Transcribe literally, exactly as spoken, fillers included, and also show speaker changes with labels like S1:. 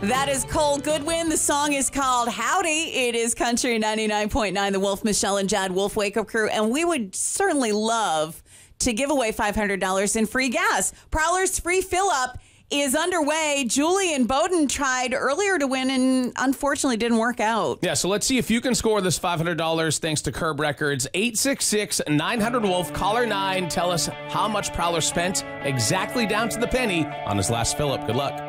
S1: That is Cole Goodwin. The song is called Howdy. It is Country ninety-nine point nine, the Wolf, Michelle, and Jad Wolf Wake Up Crew. And we would certainly love to give away five hundred dollars in free gas. Prowler's free fill-up is underway. Julie and Bowden tried earlier to win and unfortunately didn't work out.
S2: Yeah, so let's see if you can score this five hundred dollars thanks to Curb Records. eight six six, nine hundred, wolf, caller nine. Tell us how much Prowler spent exactly down to the penny on his last fill-up. Good luck.